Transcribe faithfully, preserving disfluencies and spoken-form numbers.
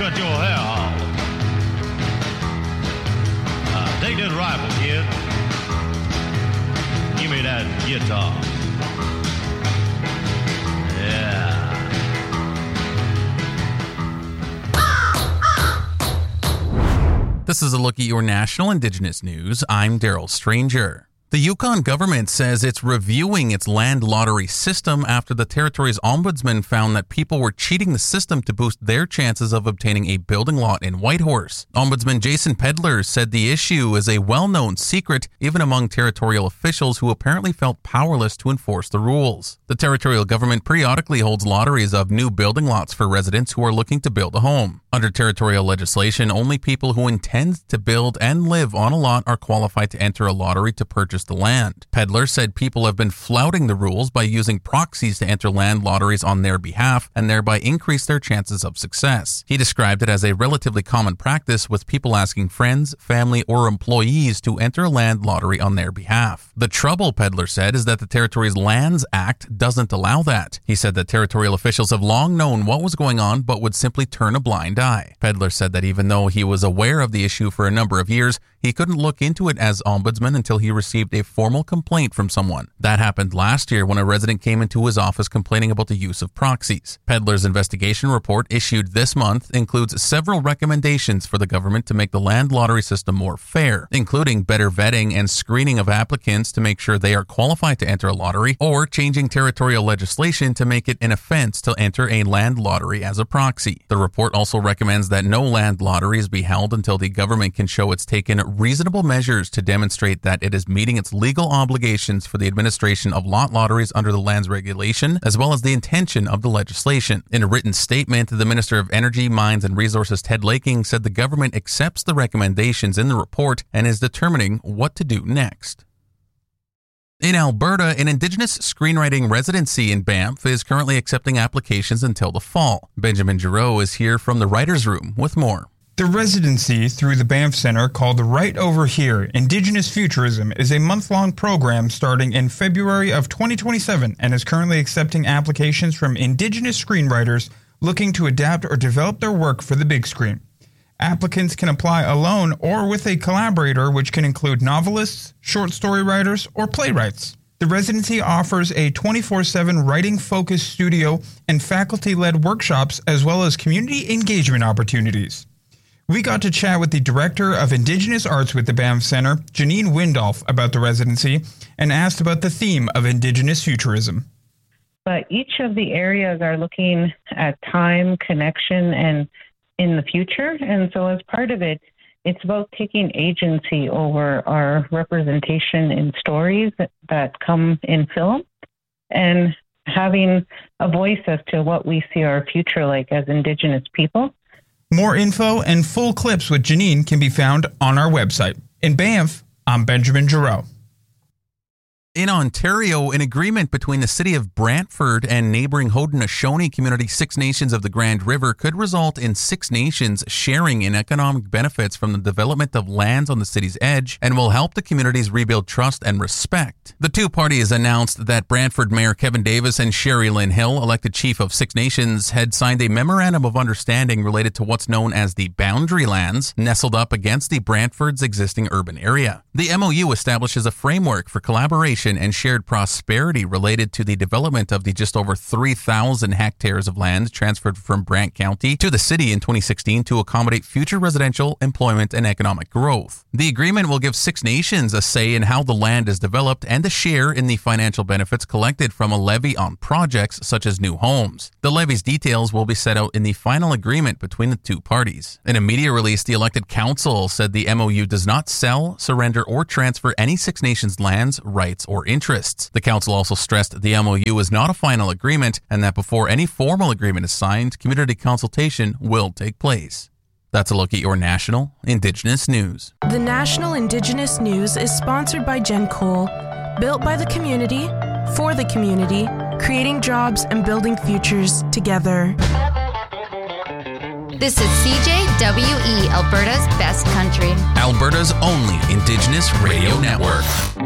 cut your hair off. Uh, take this rifle, kid. Give me that guitar. Yeah. This is a look at your national Indigenous news. I'm Daryl Stranger. The Yukon government says it's reviewing its land lottery system after the territory's ombudsman found that people were cheating the system to boost their chances of obtaining a building lot in Whitehorse. Ombudsman Jason Pedler said the issue is a well-known secret even among territorial officials who apparently felt powerless to enforce the rules. The territorial government periodically holds lotteries of new building lots for residents who are looking to build a home. Under territorial legislation, only people who intend to build and live on a lot are qualified to enter a lottery to purchase the land. Pedler said people have been flouting the rules by using proxies to enter land lotteries on their behalf and thereby increase their chances of success. He described it as a relatively common practice with people asking friends, family, or employees to enter a land lottery on their behalf. The trouble, Pedler said, is that the territory's Lands Act doesn't allow that. He said that territorial officials have long known what was going on but would simply turn a blind eye. Pedler said that even though he was aware of the issue for a number of years, he couldn't look into it as ombudsman until he received a formal complaint from someone. That happened last year when a resident came into his office complaining about the use of proxies. Pedler's investigation report issued this month includes several recommendations for the government to make the land lottery system more fair, including better vetting and screening of applicants to make sure they are qualified to enter a lottery, or changing territorial legislation to make it an offense to enter a land lottery as a proxy. The report also recommends that no land lotteries be held until the government can show it's taken reasonable measures to demonstrate that it is meeting its legal obligations for the administration of lot lotteries under the lands regulation, as well as the intention of the legislation. In a written statement, the Minister of Energy, Mines and Resources, Ted Laking, said the government accepts the recommendations in the report and is determining what to do next. In Alberta, an Indigenous screenwriting residency in Banff is currently accepting applications until the fall. Benjamin Giroux is here from the Writers' Room with more. The residency through the Banff Centre, called Right Over Here Indigenous Futurism, is a month-long program starting in February of twenty twenty-seven and is currently accepting applications from Indigenous screenwriters looking to adapt or develop their work for the big screen. Applicants can apply alone or with a collaborator, which can include novelists, short story writers, or playwrights. The residency offers a twenty-four seven writing-focused studio and faculty-led workshops, as well as community engagement opportunities. We got to chat with the Director of Indigenous Arts with the Banff Centre, Janine Windolf, about the residency and asked about the theme of Indigenous futurism. But each of the areas are looking at time, connection, and in the future. And so as part of it, it's about taking agency over our representation in stories that, that come in film and having a voice as to what we see our future like as Indigenous people. More info and full clips with Janine can be found on our website. In Banff, I'm Benjamin Giroux. In Ontario, an agreement between the city of Brantford and neighboring Haudenosaunee community Six Nations of the Grand River could result in Six Nations sharing in economic benefits from the development of lands on the city's edge and will help the communities rebuild trust and respect. The two parties announced that Brantford Mayor Kevin Davis and Sherry Lynn Hill, elected chief of Six Nations, had signed a memorandum of understanding related to what's known as the Boundary Lands, nestled up against the Brantford's existing urban area. The M O U establishes a framework for collaboration and shared prosperity related to the development of the just over three thousand hectares of land transferred from Brant County to the city in twenty sixteen to accommodate future residential, employment, and economic growth. The agreement will give Six Nations a say in how the land is developed and a share in the financial benefits collected from a levy on projects such as new homes. The levy's details will be set out in the final agreement between the two parties. In a media release, the elected council said the M O U does not sell, surrender, or transfer any Six Nations lands, rights, or interests. The council also stressed the M O U is not a final agreement and that before any formal agreement is signed, community consultation will take place. That's a look at your national Indigenous news. The National Indigenous News is sponsored by Gen Cole, built by the community, for the community, creating jobs and building futures together. This is C J W E, Alberta's best country. Alberta's only Indigenous radio network.